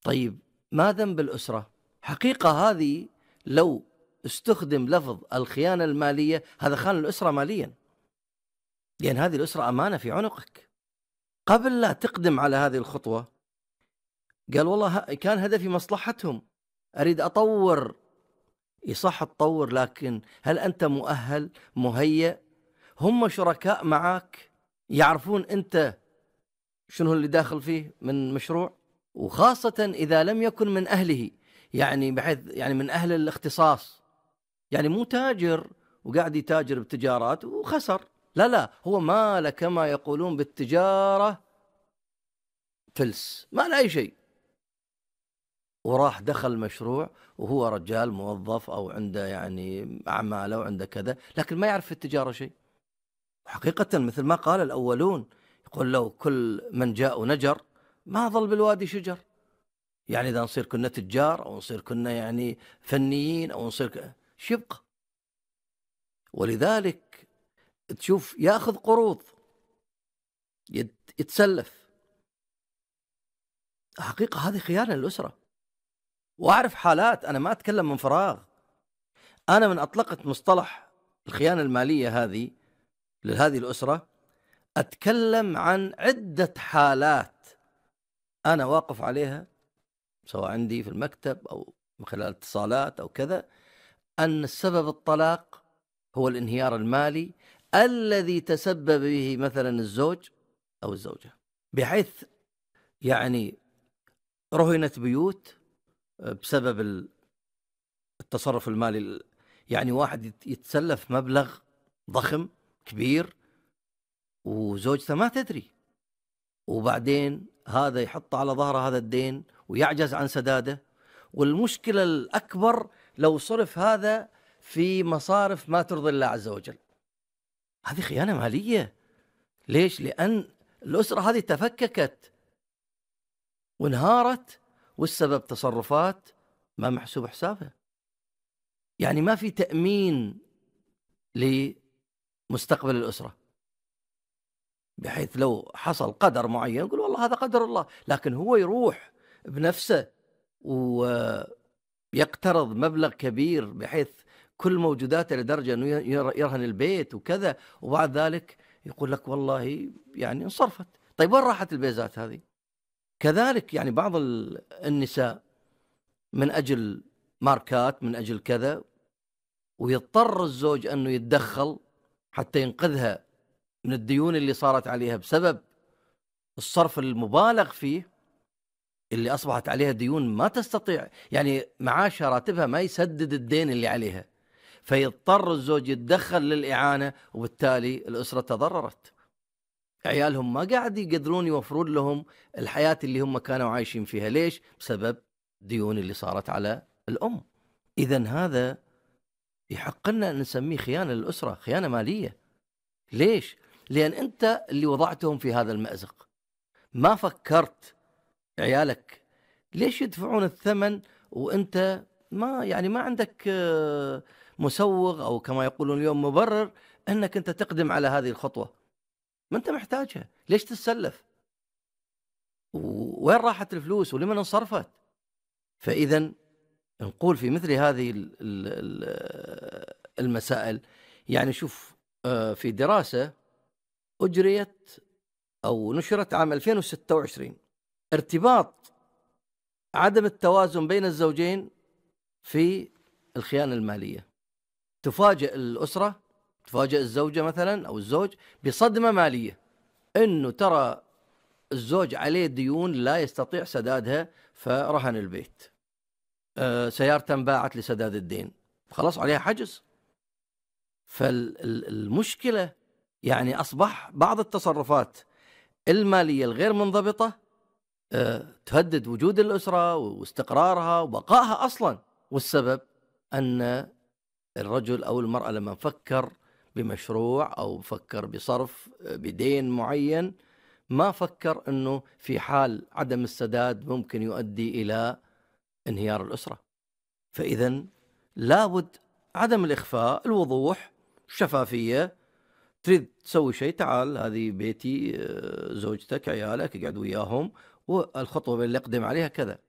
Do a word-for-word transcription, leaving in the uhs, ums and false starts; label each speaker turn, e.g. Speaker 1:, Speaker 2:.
Speaker 1: طيب ما ذنب الأسرة؟ حقيقة هذه لو استخدم لفظ الخيانة المالية هذا خان الأسرة ماليا، لأن هذه الأسرة أمانة في عنقك. قبل لا تقدم على هذه الخطوة قال والله كان هدفي مصلحتهم، أريد أطور. يصح تطور، لكن هل أنت مؤهل مهيأ؟ هم شركاء معك، يعرفون أنت شنو اللي داخل فيه من مشروع، وخاصة إذا لم يكن من أهله، يعني بحيث يعني من أهل الاختصاص، يعني مو تاجر وقاعد يتاجر بتجارات وخسر، لا لا، هو مال كما يقولون بالتجارة فلس، ما له أي شيء، وراح دخل مشروع وهو رجال موظف أو عنده يعني أعماله وعنده كذا، لكن ما يعرف في التجارة شيء. وحقيقة مثل ما قال الأولون، يقول لو كل من جاء ونجر ما ظل بالوادي شجر. يعني إذا نصير كنا تجار أو نصير كنا يعني فنيين أو نصير ك... شبقة. ولذلك تشوف ياخذ قروض، يت... يتسلف. حقيقة هذه خيانة للأسرة. وأعرف حالات، أنا ما أتكلم من فراغ، أنا من أطلقت مصطلح الخيانة المالية هذه لهذه الأسرة أتكلم عن عدة حالات أنا واقف عليها، سواء عندي في المكتب أو من خلال اتصالات أو كذا، أن السبب الطلاق هو الانهيار المالي الذي تسبب به مثلا الزوج أو الزوجة، بحيث يعني رهنت بيوت بسبب التصرف المالي. يعني واحد يتسلف مبلغ ضخم كبير وزوجته ما تدري، وبعدين هذا يحط على ظهره هذا الدين ويعجز عن سداده. والمشكلة الأكبر لو صرف هذا في مصارف ما ترضي الله عز وجل، هذه خيانة مالية. ليش؟ لأن الأسرة هذه تفككت وانهارت، والسبب تصرفات ما محسوب حسابها. يعني ما في تأمين لمستقبل الأسرة، بحيث لو حصل قدر معين يقول والله هذا قدر الله، لكن هو يروح بنفسه ويقترض مبلغ كبير بحيث كل موجوداته لدرجة أنه يرهن البيت وكذا، وبعد ذلك يقول لك والله يعني انصرفت. طيب وين راحت البيزات هذه؟ كذلك يعني بعض النساء من أجل ماركات، من أجل كذا، ويضطر الزوج أنه يتدخل حتى ينقذها من الديون اللي صارت عليها بسبب الصرف المبالغ فيه، اللي أصبحت عليها ديون ما تستطيع، يعني معاشها راتبها ما يسدد الدين اللي عليها، فيضطر الزوج يتدخل للإعانة، وبالتالي الأسرة تضررت. عيالهم ما قاعد يقدرون يوفرون لهم الحياة اللي هم كانوا عايشين فيها. ليش؟ بسبب ديون اللي صارت على الأم. إذن هذا يحق لنا أن نسميه خيانة للأسرة، خيانة مالية. ليش؟ لأن أنت اللي وضعتهم في هذا المأزق، ما فكرت عيالك ليش يدفعون الثمن وأنت ما يعني ما عندك مسوغ أو كما يقولون اليوم مبرر أنك أنت تقدم على هذه الخطوة، ما أنت محتاجها. ليش تتسلف؟ وين راحت الفلوس ولمن انصرفت؟ فإذا نقول في مثل هذه المسائل، يعني شوف، في دراسة أجريت أو نشرت عام ألفين وستة وعشرين ارتباط عدم التوازن بين الزوجين في الخيانة المالية. تفاجئ الأسرة، تفاجئ الزوجة مثلا أو الزوج بصدمة مالية، إنه ترى الزوج عليه ديون لا يستطيع سدادها فرهن البيت، أه سيارته انباعت لسداد الدين، خلاص عليها حجز. فالمشكلة يعني أصبح بعض التصرفات المالية الغير منضبطة أه تهدد وجود الأسرة واستقرارها وبقائها أصلا. والسبب أن الرجل أو المرأة لما فكر بمشروع أو فكر بصرف بدين معين، ما فكر أنه في حال عدم السداد ممكن يؤدي إلى انهيار الأسرة. فإذن لابد عدم الإخفاء، الوضوح، الشفافية. تريد تسوي شيء، تعال هذه بيتي، زوجتك، عيالك، اقعد وياهم، والخطوة اللي اقدم عليها كذا.